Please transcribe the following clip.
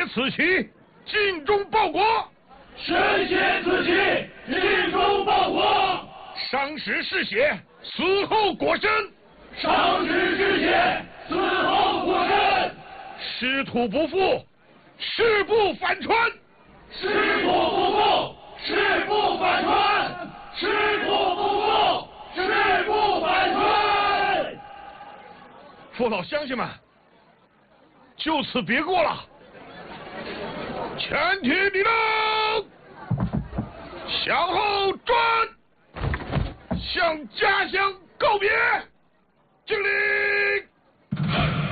此旗，尽忠报国。 身携此旗，尽忠报国。 伤时嗜血，死后裹身。 伤时嗜血，死后裹身。 失土不复，誓不反川。 失土不复，誓不反川。失土不复，誓不反川。 父老乡亲们，就此别过了。全体立正，向后转，向家乡告别，敬礼。